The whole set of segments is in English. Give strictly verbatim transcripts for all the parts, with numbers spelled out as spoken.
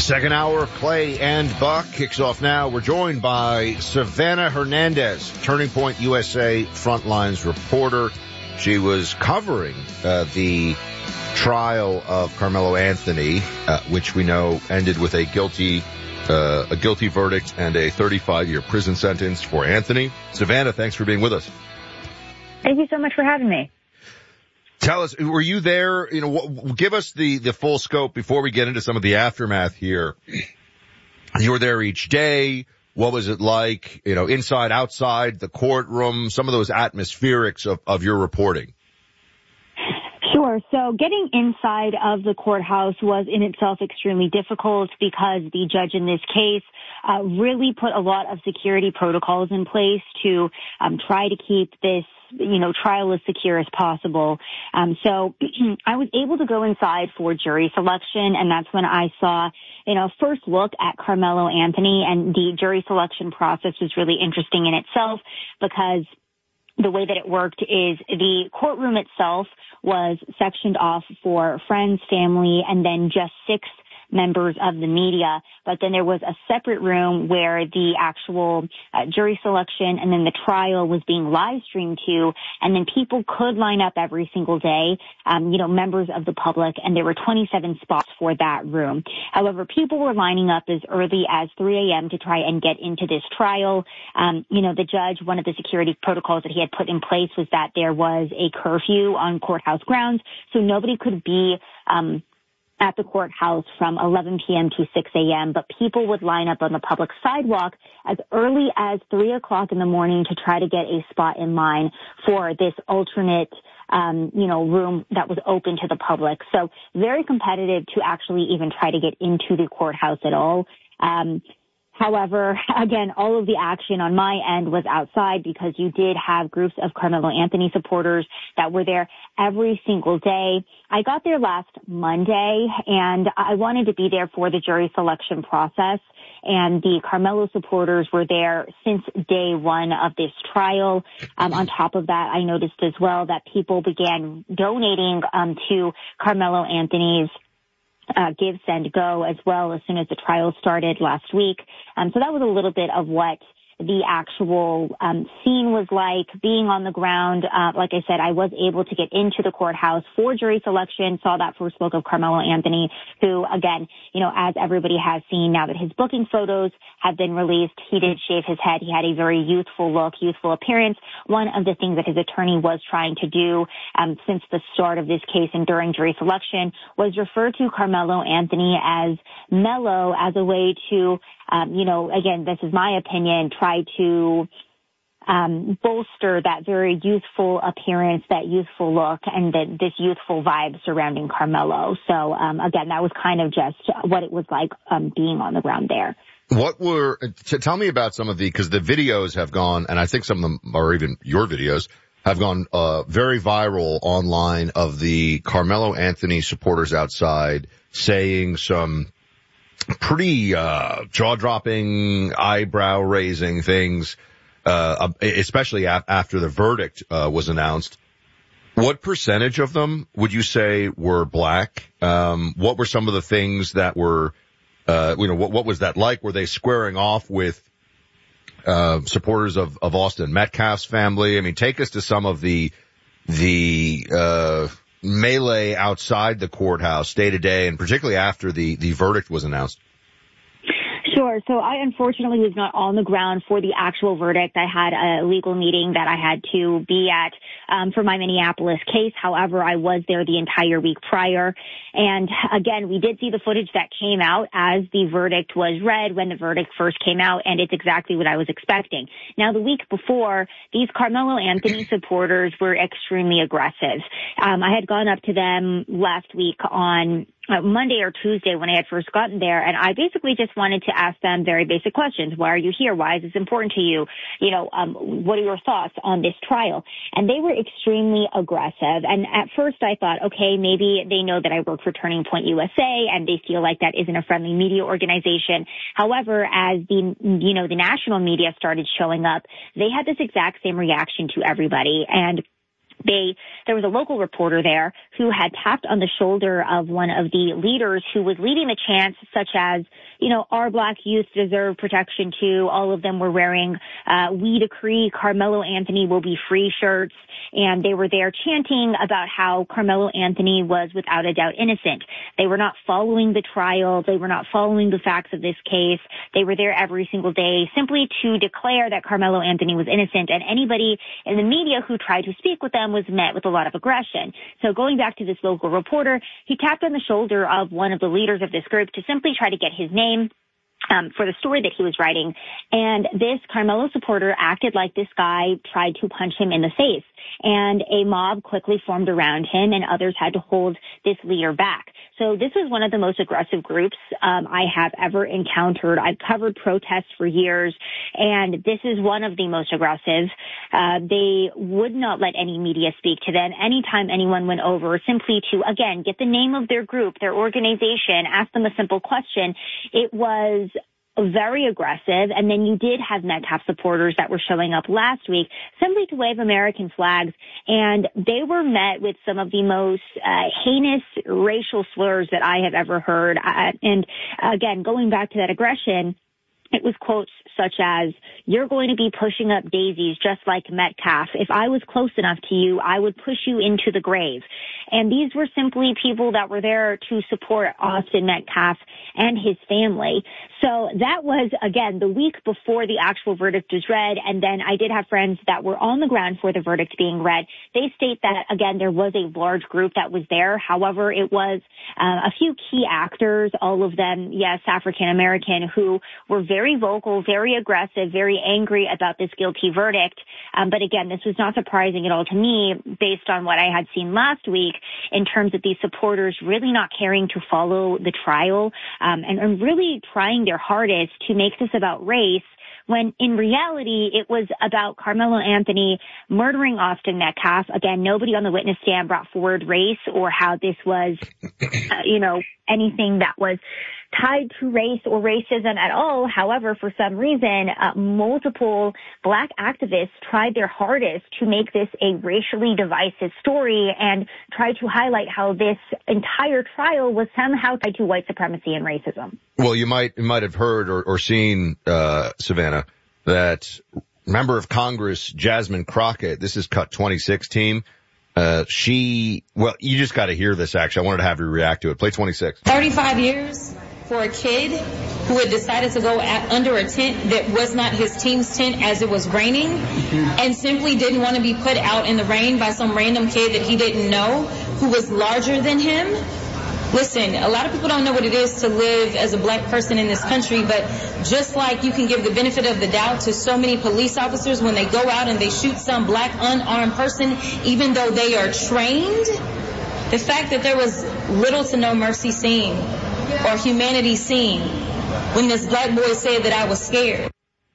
Second hour of Clay and Buck kicks off now. We're joined by Savannah Hernandez, Turning Point U S A Frontlines reporter. She was covering uh, the trial of Carmelo Anthony, uh, which we know ended with a guilty uh, a guilty verdict and a thirty-five year prison sentence for Anthony. Savannah, thanks for being with us. Thank you so much for having me. Tell us, were you there? You know, what, give us the, the full scope before we get into some of the aftermath here. You were there each day. What was it like? You know, inside, outside, the courtroom, some of those atmospherics of, of your reporting. Sure. So getting inside of the courthouse was in itself extremely difficult because the judge in this case uh, really put a lot of security protocols in place to um, try to keep this, you know, trial as secure as possible. Um, so I was able to go inside for jury selection, and that's when I saw, you know, first look at Carmelo Anthony, and the jury selection process was really interesting in itself because the way that it worked is the courtroom itself was sectioned off for friends, family, and then just six members of the media. But then there was a separate room where the actual uh, jury selection and then the trial was being live streamed to, and then people could line up every single day, um, you know, members of the public, and there were twenty-seven spots for that room. However, people were lining up as early as three a.m. to try and get into this trial. Um, you know, the judge, one of the security protocols that he had put in place was that there was a curfew on courthouse grounds, so nobody could be um at the courthouse from eleven p.m. to six a.m., but people would line up on the public sidewalk as early as three o'clock in the morning to try to get a spot in line for this alternate, um, you know, room that was open to the public. So very competitive to actually even try to get into the courthouse at all. Um, However, again, all of the action on my end was outside because you did have groups of Carmelo Anthony supporters that were there every single day. I got there last Monday, and I wanted to be there for the jury selection process, and the Carmelo supporters were there since day one of this trial. Um, on top of that, I noticed as well that people began donating um, to Carmelo Anthony's Uh, give, send, go as well as soon as the trial started last week. Um, so that was a little bit of what the actual um, scene was like, being on the ground. Uh, like I said, I was able to get into the courthouse for jury selection, saw that first look of Carmelo Anthony, who, again, you know, as everybody has seen now that his booking photos have been released, he did shave his head. He had a very youthful look, youthful appearance. One of the things that his attorney was trying to do um, since the start of this case and during jury selection was refer to Carmelo Anthony as Mello as a way to, um, you know, again, this is my opinion, try to um, bolster that very youthful appearance, that youthful look, and the, this youthful vibe surrounding Carmelo. So, um, again, that was kind of just what it was like um, being on the ground there. What were, t- tell me about some of the, because the videos have gone, and I think some of them are even your videos, have gone uh, very viral online of the Carmelo Anthony supporters outside saying some pretty uh jaw-dropping, eyebrow-raising things, uh especially a- after the verdict uh was announced. What percentage of them would you say were black? Um what were some of the things that were, uh you know, what, what was that like? Were they squaring off with uh supporters of, of Austin Metcalf's family? I mean, take us to some of the the uh melee outside the courthouse day to day, and particularly after the, the verdict was announced. Sure. So I unfortunately was not on the ground for the actual verdict. I had a legal meeting that I had to be at um, for my Minneapolis case. However, I was there the entire week prior. And again, we did see the footage that came out as the verdict was read when the verdict first came out, and it's exactly what I was expecting. Now, the week before, these Carmelo Anthony supporters were extremely aggressive. Um, I had gone up to them last week on Uh, Monday or Tuesday when I had first gotten there, and I basically just wanted to ask them very basic questions. Why are you here? Why is this important to you? You know, um, what are your thoughts on this trial? And they were extremely aggressive. And at first I thought, okay, maybe they know that I work for Turning Point U S A and they feel like that isn't a friendly media organization. However, as the, you know, the national media started showing up, they had this exact same reaction to everybody. And They, there was a local reporter there who had tapped on the shoulder of one of the leaders who was leading the chants, such as, you know, our black youth deserve protection too. All of them were wearing, uh, we decree Carmelo Anthony will be free shirts. And they were there chanting about how Carmelo Anthony was without a doubt innocent. They were not following the trial. They were not following the facts of this case. They were there every single day simply to declare that Carmelo Anthony was innocent. And anybody in the media who tried to speak with them was met with a lot of aggression. So going back to this local reporter, he tapped on the shoulder of one of the leaders of this group to simply try to get his name Um, for the story that he was writing. And this Carmelo supporter acted like this guy tried to punch him in the face. And a mob quickly formed around him, and others had to hold this leader back. So this was one of the most aggressive groups um, I have ever encountered. I've covered protests for years, and this is one of the most aggressive. Uh, they would not let any media speak to them. Anytime anyone went over, simply to, again, get the name of their group, their organization, ask them a simple question, it was very aggressive. And then you did have Metcalf supporters that were showing up last week simply to wave American flags. And they were met with some of the most uh, heinous racial slurs that I have ever heard. Uh, and again, going back to that aggression, it was quotes such as, you're going to be pushing up daisies just like Metcalf. If I was close enough to you, I would push you into the grave. And these were simply people that were there to support Austin Metcalf and his family. So that was, again, the week before the actual verdict was read. And then I did have friends that were on the ground for the verdict being read. They state that, again, there was a large group that was there. However, it was uh, a few key actors, all of them, yes, African American, who were very very vocal, very aggressive, very angry about this guilty verdict. Um, but again, this was not surprising at all to me based on what I had seen last week in terms of these supporters really not caring to follow the trial um, and, and really trying their hardest to make this about race, when in reality, it was about Carmelo Anthony murdering Austin Metcalf. Again, nobody on the witness stand brought forward race or how this was, uh, you know, anything that was tied to race or racism at all. However, for some reason, uh, multiple black activists tried their hardest to make this a racially divisive story and try to highlight how this entire trial was somehow tied to white supremacy and racism. Well, you might you might have heard or, or seen, uh, Savannah, that member of Congress Jasmine Crockett, this is Cut twenty-six team, uh, she, well, you just got to hear this, actually. I wanted to have you react to it. Play twenty-six. thirty-five years for a kid who had decided to go at, under a tent that was not his team's tent as it was raining, mm-hmm. and simply didn't want to be put out in the rain by some random kid that he didn't know who was larger than him. Listen, a lot of people don't know what it is to live as a black person in this country, but just like you can give the benefit of the doubt to so many police officers when they go out and they shoot some black unarmed person, even though they are trained, the fact that there was little to no mercy seen or humanity seen when this black boy said that I was scared.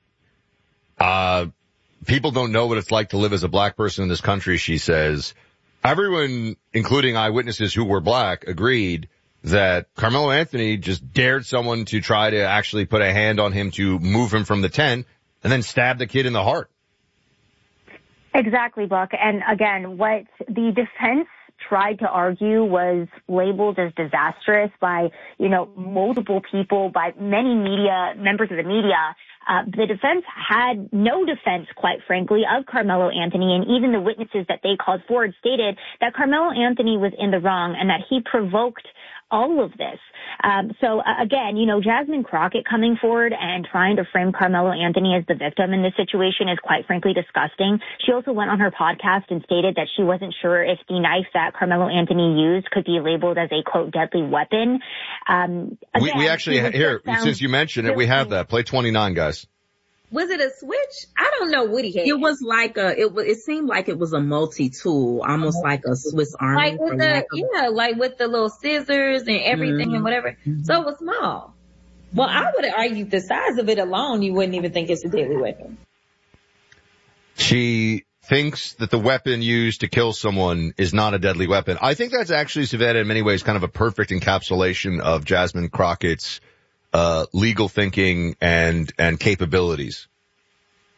Uh, people don't know what it's like to live as a black person in this country, she says. Everyone, including eyewitnesses who were black, agreed that Carmelo Anthony just dared someone to try to actually put a hand on him to move him from the tent and then stab the kid in the heart. Exactly, Buck. And again, what the defense tried to argue was labeled as disastrous by, you know, multiple people, by many media, members of the media. Uh, the defense had no defense, quite frankly, of Carmelo Anthony, and even the witnesses that they called forward stated that Carmelo Anthony was in the wrong and that he provoked all of this. Um, so uh, again, you know, Jasmine Crockett coming forward and trying to frame Carmelo Anthony as the victim in this situation is quite frankly disgusting. She also went on her podcast and stated that she wasn't sure if the knife that Carmelo Anthony used could be labeled as a, quote, deadly weapon. Um, again, we, we actually, here, since you mentioned it, we have that. Play twenty-nine, guys. Was it a switch? I don't know what he had. It was like a, it was, it seemed like it was a multi-tool, almost like a Swiss Army. Like with the, yeah, like with the little scissors and everything mm-hmm. and whatever. Mm-hmm. So it was small. Well, I would have argued the size of it alone, you wouldn't even think it's a deadly weapon. She thinks that the weapon used to kill someone is not a deadly weapon. I think that's actually, Savannah, in many ways kind of a perfect encapsulation of Jasmine Crockett's uh legal thinking and and capabilities.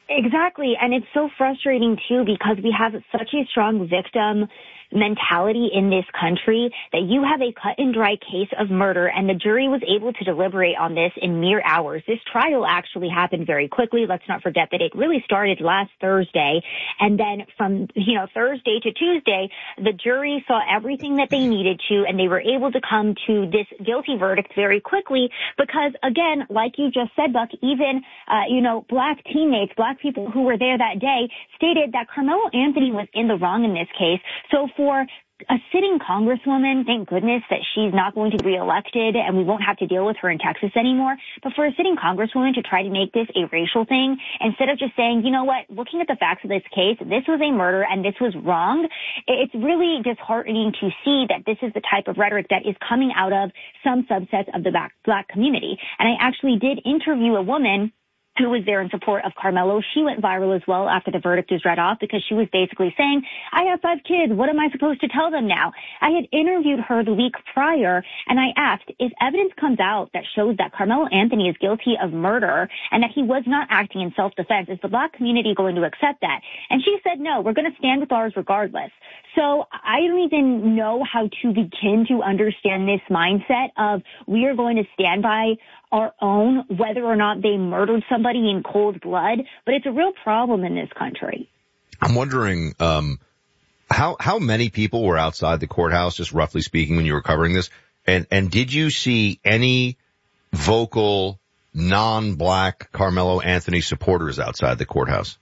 Exactly. And it's so frustrating, too, because we have such a strong victim mentality in this country that you have a cut and dry case of murder, and the jury was able to deliberate on this in mere hours. This trial actually happened very quickly. Let's not forget that it really started last Thursday. And then from, you know, Thursday to Tuesday, the jury saw everything that they needed to, and they were able to come to this guilty verdict very quickly because, again, like you just said, Buck, even, uh, you know, black teammates, black people who were there that day stated that Carmelo Anthony was in the wrong in this case. So for a sitting congresswoman, thank goodness that she's not going to be reelected and we won't have to deal with her in Texas anymore. But for a sitting congresswoman to try to make this a racial thing, instead of just saying, you know what, looking at the facts of this case, this was a murder and this was wrong, it's really disheartening to see that this is the type of rhetoric that is coming out of some subsets of the black, black community. And I actually did interview a woman who was there in support of Carmelo. She went viral as well after the verdict was read off because she was basically saying, I have five kids. What am I supposed to tell them now? I had interviewed her the week prior, and I asked, if evidence comes out that shows that Carmelo Anthony is guilty of murder and that he was not acting in self-defense, is the black community going to accept that? And she said, no, we're going to stand with ours regardless. So I don't even know how to begin to understand this mindset of we are going to stand by our own, whether or not they murdered somebody in cold blood. But it's a real problem in this country. I'm wondering, um, how, how many people were outside the courthouse, just roughly speaking, when you were covering this? And, and did you see any vocal, non-black Carmelo Anthony supporters outside the courthouse?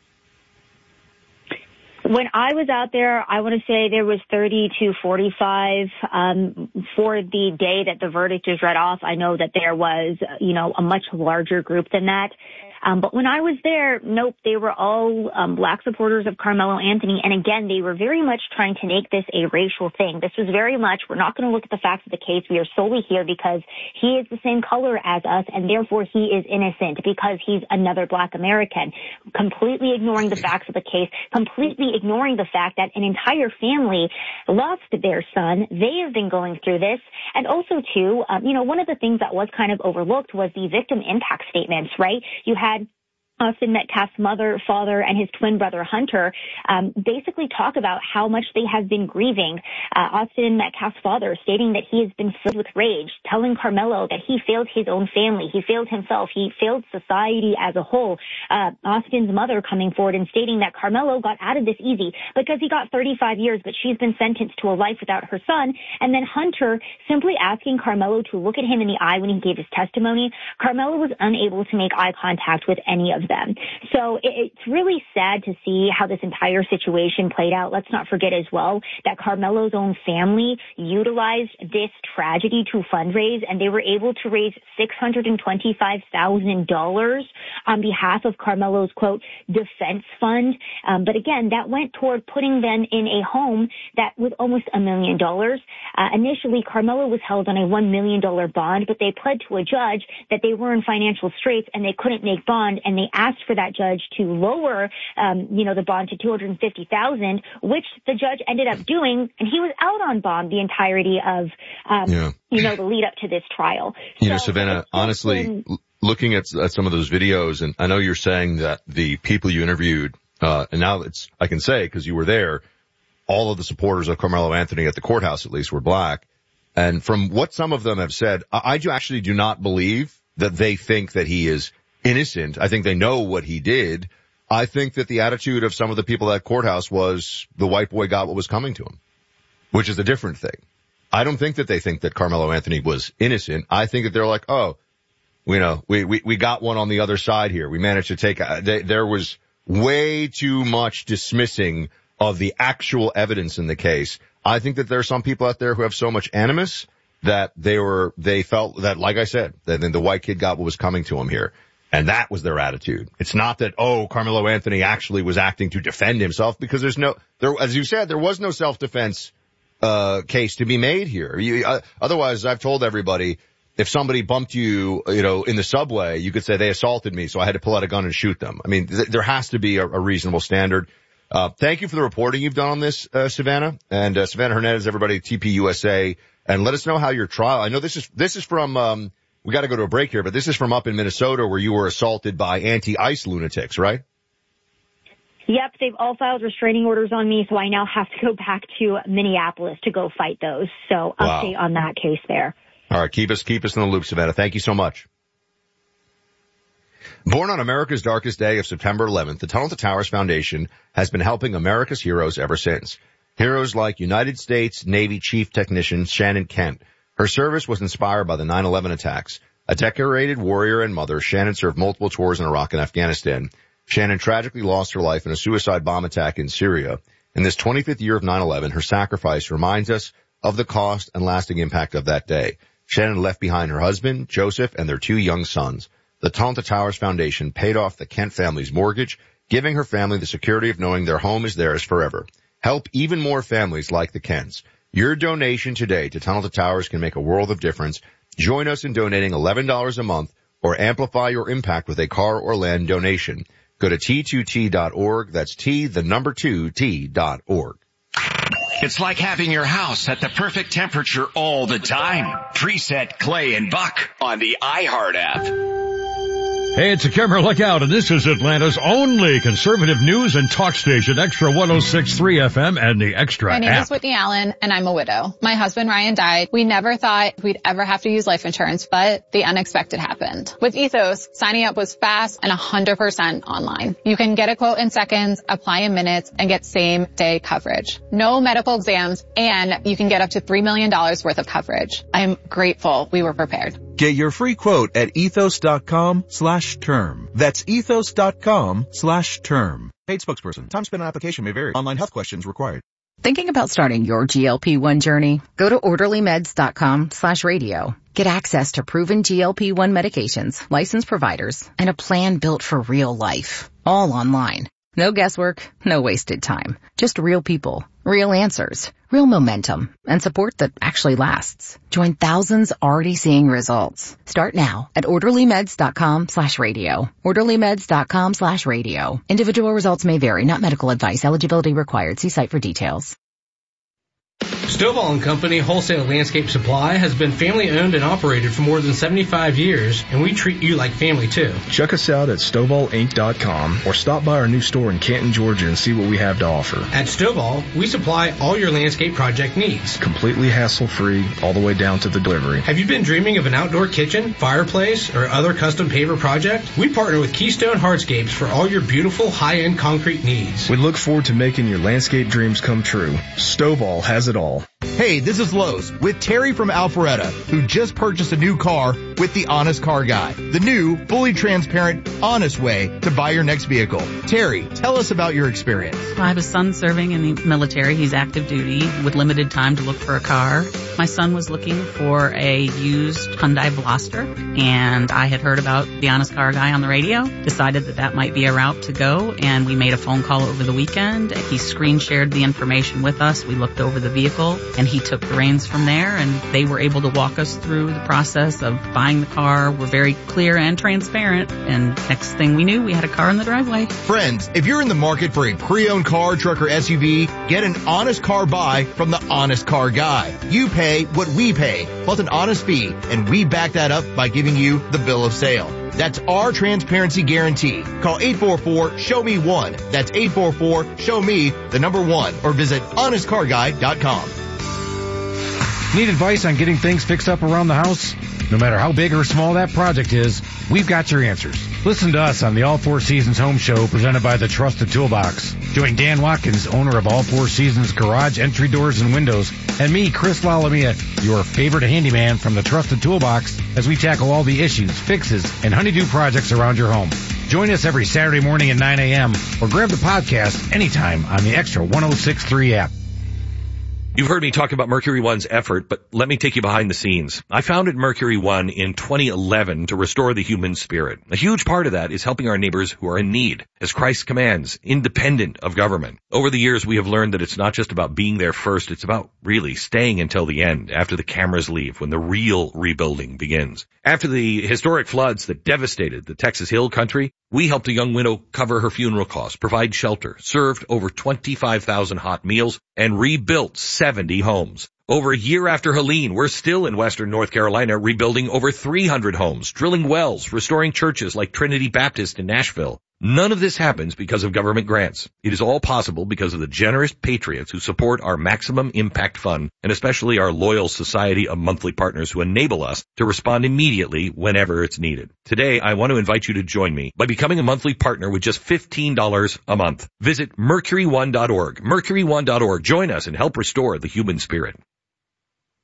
When I was out there, I want to say there was thirty to forty-five. Um, for the day that the verdict is read off, I know that there was, you know, a much larger group than that. Um, but when I was there, nope, they were all um, black supporters of Carmelo Anthony. And again, they were very much trying to make this a racial thing. This was very much, we're not going to look at the facts of the case. We are solely here because he is the same color as us, and therefore he is innocent because he's another black American. Completely ignoring the facts of the case, completely ignoring the fact that an entire family lost their son. They have been going through this. And also, too, um, you know, one of the things that was kind of overlooked was the victim impact statements, right? You had Austin Metcalf's mother, father, and his twin brother, Hunter, um, basically talk about how much they have been grieving. Uh, Austin Metcalf's father stating that he has been filled with rage, telling Carmelo that he failed his own family, he failed himself, he failed society as a whole. Uh, Austin's mother coming forward and stating that Carmelo got out of this easy because he got thirty-five years, but she's been sentenced to a life without her son. And then Hunter simply asking Carmelo to look at him in the eye when he gave his testimony. Carmelo was unable to make eye contact with any of them. So it's really sad to see how this entire situation played out. Let's not forget as well that Carmelo's own family utilized this tragedy to fundraise, and they were able to raise six hundred twenty-five thousand dollars on behalf of Carmelo's, quote, defense fund. Um, but again, that went toward putting them in a home that was almost a million dollars. Uh, initially, Carmelo was held on a one million dollars bond, but they pled to a judge that they were in financial straits and they couldn't make bond, and they asked for that judge to lower, um, you know, the bond to two hundred fifty thousand dollars, which the judge ended up doing, and he was out on bond the entirety of, um, yeah. you know, the lead up to this trial. You so, know, Savannah, honestly, been, looking at, at some of those videos, and I know you're saying that the people you interviewed, uh, and now it's, I can say, because you were there, all of the supporters of Carmelo Anthony at the courthouse, at least, were black. And from what some of them have said, I, I do actually do not believe that they think that he is innocent. I think they know what he did. I think that the attitude of some of the people at courthouse was the white boy got what was coming to him, which is a different thing. I don't think that they think that Carmelo Anthony was innocent. I think that they're like, oh, you know, we, we, we got one on the other side here. We managed to take, uh, they, there was way too much dismissing of the actual evidence in the case. I think that there are some people out there who have so much animus that they were, they felt that, like I said, that then the white kid got what was coming to him here. And that was their attitude. It's not that, oh, Carmelo Anthony actually was acting to defend himself, because there's no, there, as you said, there was no self-defense, uh, case to be made here. You, uh, otherwise, I've told everybody, if somebody bumped you, you know, in the subway, you could say they assaulted me, so I had to pull out a gun and shoot them. I mean, th- there has to be a, a reasonable standard. Uh, thank you for the reporting you've done on this, uh, Savannah. And, uh, Savannah Hernandez, everybody at T P U S A. And let us know how your trial, I know this is, this is from, um, we got to go to a break here, but this is from up in Minnesota where you were assaulted by anti-ICE lunatics, right? Yep, they've all filed restraining orders on me, so I now have to go back to Minneapolis to go fight those. So Wow. update on that case there. All right, keep us keep us in the loop, Savannah. Thank you so much. Born on America's darkest day of September eleventh, the Tunnel to Towers Foundation has been helping America's heroes ever since. Heroes like United States Navy Chief Technician Shannon Kent. Her service was inspired by the nine eleven attacks. A decorated warrior and mother, Shannon served multiple tours in Iraq and Afghanistan. Shannon tragically lost her life in a suicide bomb attack in Syria. In this twenty-fifth year of nine eleven, her sacrifice reminds us of the cost and lasting impact of that day. Shannon left behind her husband, Joseph, and their two young sons. The Tunnel to Towers Foundation paid off the Kent family's mortgage, giving her family the security of knowing their home is theirs forever. Help even more families like the Kents. Your donation today to Tunnel to Towers can make a world of difference. Join us in donating eleven dollars a month or amplify your impact with a car or land donation. Go to T two T dot org. That's T, the number two, T dot org. It's like having your house at the perfect temperature all the time. Preset Clay and Buck on the iHeart app. Hey, it's a camera look out, and this is Atlanta's only conservative news and talk station, Extra one oh six point three F M and the Extra My name app. is Whitney Allen, and I'm a widow. My husband, Ryan, died. We never thought we'd ever have to use life insurance, but the unexpected happened. With Ethos, signing up was fast and one hundred percent online. You can get a quote in seconds, apply in minutes, and get same-day coverage. No medical exams, and you can get up to three million dollars worth of coverage. I'm grateful we were prepared. Get your free quote at ethos.com slash term. That's ethos.com slash term. Paid spokesperson. Time spent on application may vary. Online health questions required. Thinking about starting your G L P one journey? Go to orderlymeds.com slash radio. Get access to proven G L P one medications, licensed providers, and a plan built for real life. All online. No guesswork, no wasted time. Just real people, real answers, real momentum, and support that actually lasts. Join thousands already seeing results. Start now at orderlymeds.com slash radio. orderlymeds.com slash radio. Individual results may vary, not medical advice. Eligibility required. See site for details. Stovall and Company Wholesale Landscape Supply has been family owned and operated for more than seventy-five years, and we treat you like family too. Check us out at stovall inc dot com or stop by our new store in Canton, Georgia and see what we have to offer. At Stovall, we supply all your landscape project needs. Completely hassle-free, all the way down to the delivery. Have you been dreaming of an outdoor kitchen, fireplace, or other custom paver project? We partner with Keystone Hardscapes for all your beautiful high-end concrete needs. We look forward to making your landscape dreams come true. Stovall has it all. Hey, this is Lowe's with Terry from Alpharetta, who just purchased a new car with the Honest Car Guy, the new, fully transparent, honest way to buy your next vehicle. Terry, tell us about your experience. I have a son serving in the military. He's active duty with limited time to look for a car. My son was looking for a used Hyundai Veloster, and I had heard about the Honest Car Guy on the radio, decided that that might be a route to go, and we made a phone call over the weekend. He screen shared the information with us. We looked over the vehicle, and he took the reins from there, and they were able to walk us through the process of buying the car. We're very clear and transparent, and next thing we knew, we had a car in the driveway. Friends, if you're in the market for a pre-owned car, truck, or S U V, get an honest car buy from the Honest Car Guy. You pay what we pay, plus an honest fee, and we back that up by giving you the bill of sale. That's our transparency guarantee. Call eight four four, show me one. That's eight four four, show me the number one, or visit honest car guy dot com. Need advice on getting things fixed up around the house? No matter how big or small that project is, we've got your answers. Listen to us on the All Four Seasons Home Show presented by the Trusted Toolbox. Join Dan Watkins, owner of All Four Seasons Garage Entry Doors and Windows, and me, Chris Lalamia, your favorite handyman from the Trusted Toolbox, as we tackle all the issues, fixes, and honeydew projects around your home. Join us every Saturday morning at nine a.m. or grab the podcast anytime on the Extra one oh six point three app. You've heard me talk about Mercury One's effort, but let me take you behind the scenes. I founded Mercury One in twenty eleven to restore the human spirit. A huge part of that is helping our neighbors who are in need, as Christ commands, independent of government. Over the years, we have learned that it's not just about being there first, it's about really staying until the end, after the cameras leave, when the real rebuilding begins. After the historic floods that devastated the Texas Hill Country, we helped a young widow cover her funeral costs, provide shelter, served over twenty-five thousand hot meals, and rebuilt seventy homes. Over a year after Helene, we're still in western North Carolina rebuilding over three hundred homes, drilling wells, restoring churches like Trinity Baptist in Nashville. None of this happens because of government grants. It is all possible because of the generous patriots who support our Maximum Impact Fund, and especially our loyal Society of Monthly Partners who enable us to respond immediately whenever it's needed. Today, I want to invite you to join me by becoming a monthly partner with just fifteen dollars a month. Visit mercury one dot org. mercury one dot org. Join us and help restore the human spirit.